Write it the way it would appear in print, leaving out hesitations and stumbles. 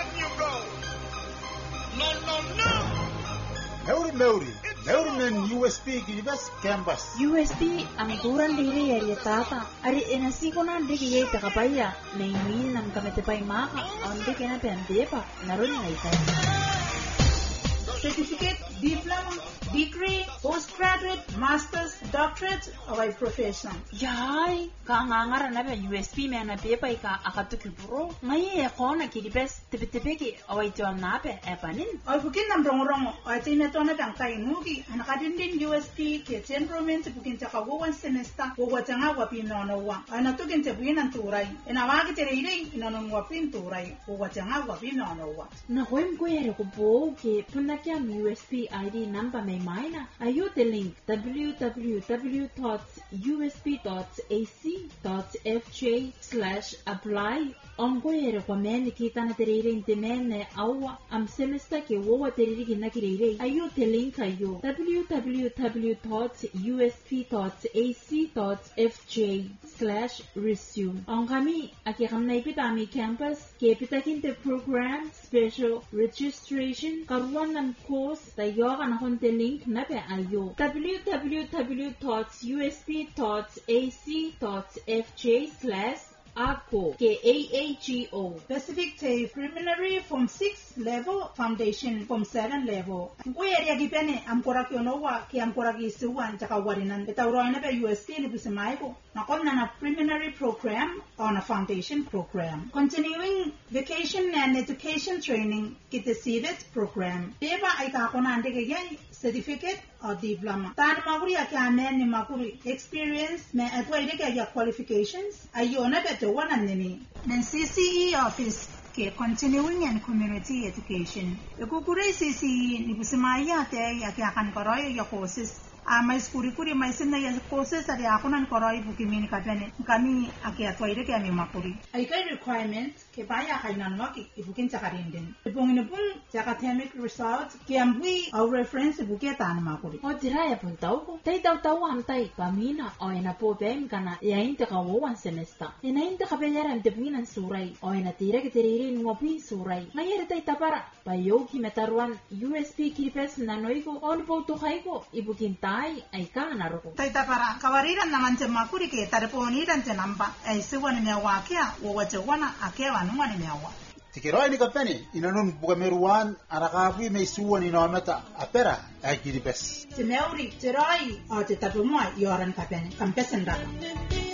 letting you go. No, no, no. Meuri men USB Gilibas Campus. USB ang turan diri yari tata. Ari inasikona diri yay takapaya. Naimi nam kametepay maka. Andi kena pendepa. Naron na itay. Certificate, diploma, degree, postgraduate, master's, doctorate, away profession. Yay, kangangara na ba USB me na pepa ka akatukil bro. Ngaye ko na kilibes tipitipiki away tuan na pe epanin. Ay bukin nam rong ay tinato na dang kay nugi anakadin din USB ke enrollment bukin ta kawo one semester wo watanga wapi nono wa anatukin te buin an turai ina wagi tere ile inono wapi turai wo watanga wapi nono wa. Na hoim ko yare ko bo ke punakya USB ID number may maina. Ayo the link www.usp.ac.fj/apply. Ongoyere kwa meni kita na terire intemene awa am semester ke wowa terire gina kirire. Ayo the link ayo www.usp.ac.fj/resume. Ongami akiramna ipitami campus ke pitakin the program special registration karuan ng course tayo kan akong the link na pe ayo www.usp.ac.fj/AGO KAAGO. Specific to preliminary Form 6 level, foundation Form 7 level. Kuya ria gipene am koraki onowa ki am koraki suwan taka warinan betawroina be USP ni busimaiko. Nakon na preliminary program on a foundation program. Continuing vacation and education training kita CVET program. Deba ay kakona ande kaya certificate or diploma. Tan makuri akamen ni makuri experience me atwaide kaya qualifications ayona beto wana nini. Then CCE office ke continuing and community education. Kukure CCE ni busimaya te ya akan koroy ya courses. May skuri-kuri may sinna ya courses ari ako nan koroy bukimini kapene. Kami aki atwaide kami makuri. Ay kay requirement ke baya kay nanwaki ibukin sa karindin. Ibungin pun sa academic result ke ambui au reference buketa na makuri. O diraya pun tau ko. Tay tau am tay pamina o ina po bem kana ya inte ka one semester. Ina inte ka beyaran de buinan surai o ina tira ke tiriri ngopi surai. Ngayere tay tapara payoki metaruan USP kipes na noiko on po to kaiko ibukin tai ay ka na roko. Tay tapara kawariran naman sa makuri ke tarponiran sa namba ay suwan ni awakia o wachawana akewa nunga ni awa. Tikiroi ni kapeni inanun bukameruan arakabi may suwan inometa apera ay Gilibes. Timeuri tiroi o titatumwa yoran kapeni kampesenda.